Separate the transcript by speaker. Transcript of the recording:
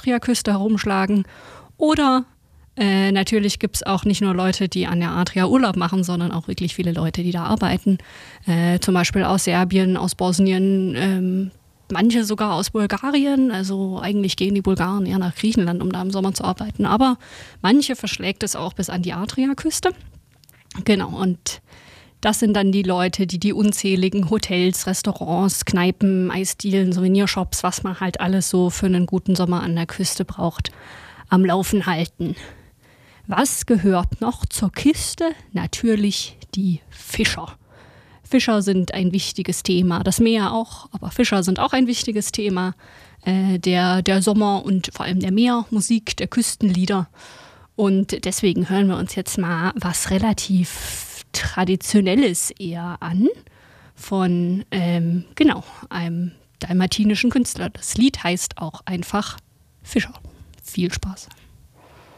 Speaker 1: Adriaküste herumschlagen. Oder natürlich gibt es auch nicht nur Leute, die an der Adria Urlaub machen, sondern auch wirklich viele Leute, die da arbeiten. Zum Beispiel aus Serbien, aus Bosnien, manche sogar aus Bulgarien. Also eigentlich gehen die Bulgaren eher nach Griechenland, um da im Sommer zu arbeiten. Aber manche verschlägt es auch bis an die Adriaküste. Genau, und das sind dann die Leute, die unzähligen Hotels, Restaurants, Kneipen, Eisdielen, Souvenirshops, was man halt alles so für einen guten Sommer an der Küste braucht, am Laufen halten. Was gehört noch zur Küste? Natürlich die Fischer. Fischer sind ein wichtiges Thema, das Meer auch, aber Fischer sind auch ein wichtiges Thema. Der Sommer und vor allem der Meermusik, der Küstenlieder. Und deswegen hören wir uns jetzt mal was relativ Traditionelles eher an von einem dalmatinischen Künstler. Das Lied heißt auch einfach Fischer. Viel Spaß.